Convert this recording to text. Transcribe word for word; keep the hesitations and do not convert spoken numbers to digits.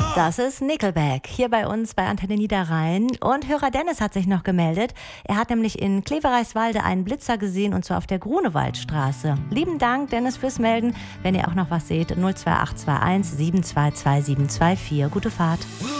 Das ist Nickelback, hier bei uns bei Antenne Niederrhein. Und Hörer Dennis hat sich noch gemeldet. Er hat nämlich in Klevereiswalde einen Blitzer gesehen, und zwar auf der Grunewaldstraße. Lieben Dank, Dennis, fürs Melden. Wenn ihr auch noch was seht, null zwei acht zwei eins sieben zwei zwei sieben zwei vier. Gute Fahrt.